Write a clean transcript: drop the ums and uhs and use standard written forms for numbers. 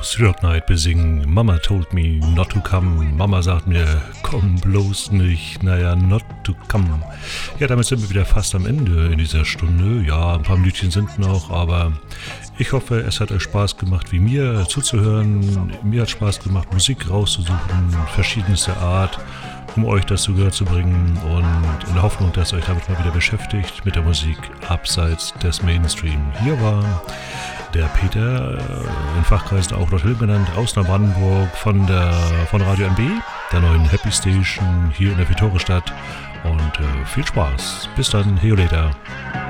Three Dog Night besingen. Mama told me not to come. Mama sagt mir, komm bloß nicht. Naja, not to come. Ja, damit sind wir wieder fast am Ende in dieser Stunde. Ja, ein paar Minütchen sind noch, aber ich hoffe, es hat euch Spaß gemacht, wie mir zuzuhören. Mir hat Spaß gemacht, Musik rauszusuchen, verschiedenste Art, um euch das zu Gehör zu bringen und in der Hoffnung, dass euch damit mal wieder beschäftigt mit der Musik abseits des Mainstream. Hier war der Peter, in Fachkreisen auch Lord Hill genannt, aus Neubrandenburg von Radio NB, der neuen Happy Station hier in der Vittoria-Stadt und viel Spaß. Bis dann, heyo later.